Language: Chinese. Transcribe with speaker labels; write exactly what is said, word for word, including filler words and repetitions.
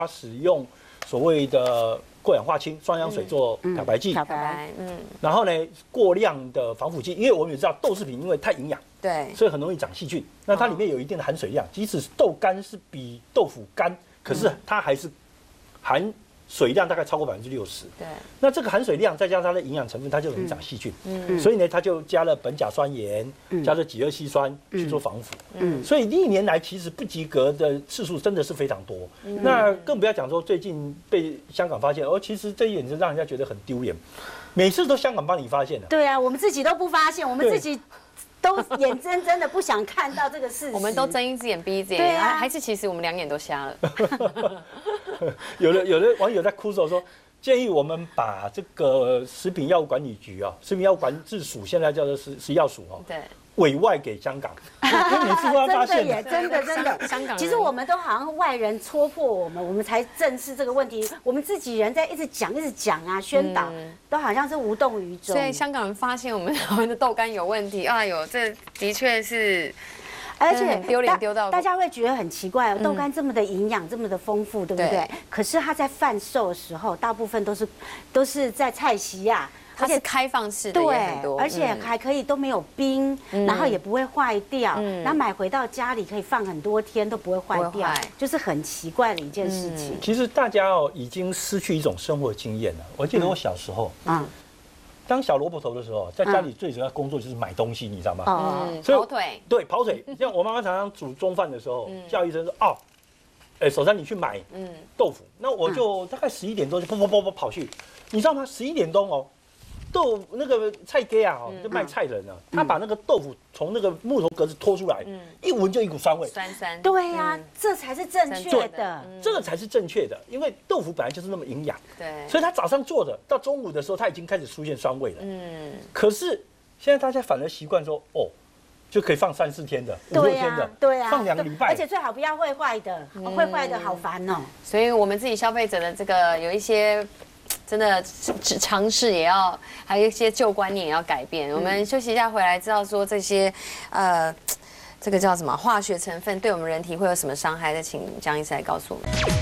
Speaker 1: 它使用所谓的过氧化氢、双氧水做漂白剂，
Speaker 2: 漂白，嗯，
Speaker 1: 然后呢，过量的防腐剂，因为我们也知道豆制品因为太营养，
Speaker 2: 对，
Speaker 1: 所以很容易长细菌。那它里面有一定的含水量，即使豆干是比豆腐干，可是它还是含水量大概超过百分之六十。
Speaker 2: 对，
Speaker 1: 那这个含水量再加上它的营养成分，它就容易长细菌。
Speaker 2: 嗯，
Speaker 1: 所以呢，它就加了苯甲酸盐，加了己二烯酸去做防腐。嗯，所以历年来其实不及格的次数真的是非常多。那更不要讲说最近被香港发现，哦，其实这一点就让人家觉得很丢脸，每次都香港帮你发现的。
Speaker 3: 对啊，我们自己都不发现，我们自己都眼睁睁的不想看到这个事实。
Speaker 2: 我们都睁一只眼闭一只眼，啊、还是其实我们两眼都瞎了。
Speaker 1: 有的有的网友在哭诉说，建议我们把这个食品药物管理局啊，食品药物管制署现在叫做食食药署哦，
Speaker 2: 对，
Speaker 1: 委外给香港，因为每次都要发现
Speaker 3: 的，真的真的，
Speaker 2: 香港。
Speaker 3: 其实我们都好像外人戳破我们，我们才正视这个问题。我们自己人在一直讲、一直讲啊，宣导，嗯、都好像是无动于衷。
Speaker 2: 所以香港人发现我们台湾的豆干有问题，哎呦，这的确是。
Speaker 3: 而且
Speaker 2: 丢脸丢到
Speaker 3: 大家会觉得很奇怪哦，豆干这么的营养，这么的丰富，对不对？可是它在贩售的时候，大部分都是都是在菜席呀，
Speaker 2: 它是开放式的，也很多，
Speaker 3: 而且还可以都没有冰，然后也不会坏掉，然后买回到家里可以放很多天都不会坏掉，就是很奇怪的一件事情。
Speaker 1: 其实大家哦已经失去一种生活经验了。我记得我小时候，嗯。当小萝卜头的时候，在家里最主要工作就是买东西，你知道吗？
Speaker 2: 嗯，跑腿。
Speaker 1: 对，跑腿。像我妈妈常常煮中饭的时候，叫一声说：“哦，哎，守山你去买豆腐。”那我就大概十一点多就砰砰砰砰跑去，你知道吗？十一点钟哦，豆那个菜街啊，就卖菜人啊，他把那个豆腐从那个木头格子拖出来，一闻就一股酸味，
Speaker 2: 酸酸。
Speaker 3: 对呀，这才是正确的，
Speaker 1: 这个才是正确的，因为豆腐本来就是那么营养，
Speaker 2: 对，
Speaker 1: 所以他早上做的，到中午的时候，他已经开始出现酸味了。嗯，可是现在大家反而习惯说，哦，就可以放三四天的，五六天的，
Speaker 3: 对啊，
Speaker 1: 放两个礼拜，
Speaker 3: 而且最好不要会坏的，会坏的好烦哦。
Speaker 2: 所以我们自己消费者的这个有一些。真的尝试也要，还有一些旧观念也要改变。我们休息一下，回来知道说这些，呃，这个叫什么化学成分对我们人体会有什么伤害？再请江医师来告诉我们。